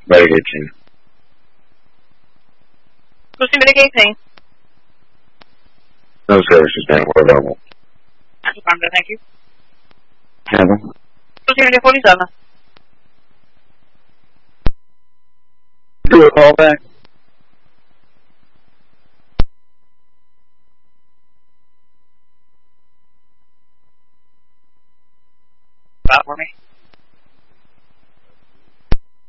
Very good, Jim. Proceed with the 18. No services being available. Thank you. Handle. Proceed with the 47. Do a call back. Stop for me.